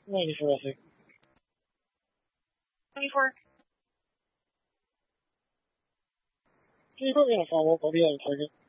94 roughly. 94. Can you put me on a follow-up? I'll be out of target.